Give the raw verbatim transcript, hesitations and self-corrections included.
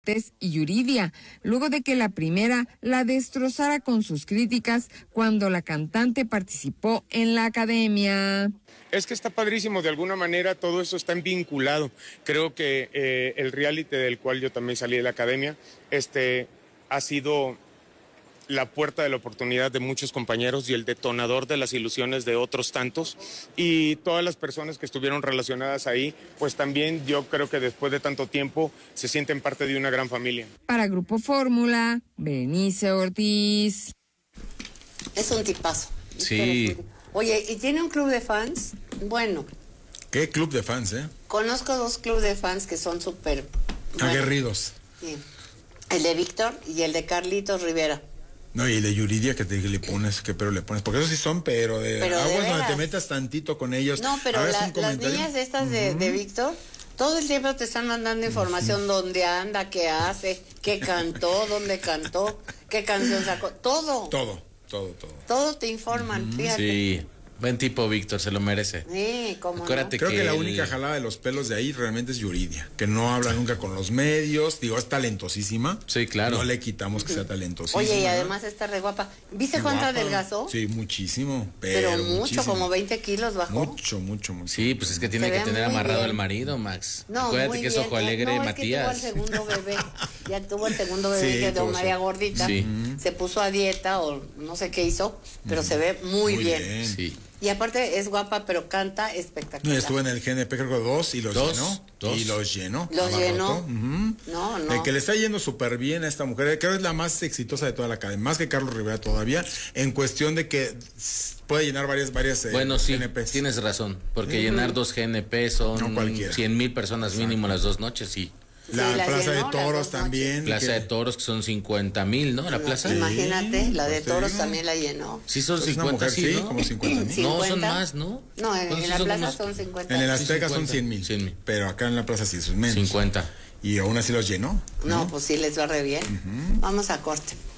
y Yuridia, luego de que la primera la destrozara con sus críticas cuando la cantante participó en la academia. Es que está padrísimo, de alguna manera todo eso está vinculado. Creo que eh, el reality del cual yo también salí de la academia, este, ha sido la puerta de la oportunidad de muchos compañeros y el detonador de las ilusiones de otros tantos, y todas las personas que estuvieron relacionadas ahí, pues también yo creo que después de tanto tiempo se sienten parte de una gran familia. Para Grupo Fórmula, Berenice Ortiz. Es un tipazo. Sí. Oye, ¿y tiene un club de fans? Bueno. ¿Qué club de fans, eh? Conozco dos clubes de fans que son súper... aguerridos. Sí. El de Víctor y el de Carlitos Rivera. No, y el de Yuridia, que te le pones, que pero le pones, porque esos sí son, pero de pero aguas de donde te metas tantito con ellos. No, pero la, las niñas estas de, uh-huh. de Víctor, todo el tiempo te están mandando información, uh-huh. dónde anda, qué hace, qué cantó, dónde cantó, qué canción sacó, todo. Todo, todo, todo. Todo te informan, uh-huh. fíjate. Sí. Buen tipo, Víctor, se lo merece. Sí, cómo Acuérdate no. Creo que, que la el... única jalada de los pelos de ahí realmente es Yuridia, que no habla nunca con los medios. Digo, es talentosísima. Sí, claro. No le quitamos que sea talentosísima. Oye, y además está re guapa. ¿Viste Qué cuánto guapa. adelgazó? Sí, muchísimo. Pero, pero mucho, muchísimo. como veinte kilos bajó. Mucho, mucho, mucho. Sí, pues es que tiene Se que ve tener muy amarrado bien. el marido, Max. No, Acuérdate muy que es bien. ojo alegre, no, Matías. Es que tuvo el segundo bebé. Ya tuvo el segundo bebé, Sí, que de tuvo María su- Gordita. Sí. Se puso a dieta o no sé qué hizo, pero se ve muy, Muy bien. bien. Sí. Y aparte es guapa, pero canta No, espectacular. estuvo en el G N P, creo que dos, y los Dos, llenó. dos. Y los llenó. Los Abarrotó. llenó. Ujú. No, no. El que le está yendo súper bien a esta mujer, creo que es la más exitosa de toda la academia, más que Carlos Rivera todavía, en cuestión de que s- puede llenar varias, varias eh, Bueno, sí, G N Ps. tienes razón, porque Uh-huh. llenar dos G N P son No cualquiera. cien mil personas mínimo las dos noches, sí. La Sí, las Plaza llenó, de las Toros dos también. Plaza que- de Toros que son cincuenta mil, ¿no? La No, plaza. Imagínate, la de pues te Toros digo. también la llenó. Sí, son Es una cincuenta, mujer, sí, sí, ¿no? como cincuenta mil. Sí. No, son ¿cincuenta? más, ¿no? No, en, Entonces en la son plaza unos son cincuenta. En el Sí, Azteca son cincuenta, cien mil. cien mil. Pero acá en la plaza sí son menos. cincuenta. Y aún así los llenó. No, pues sí les va re bien. Ujú. Vamos a corte.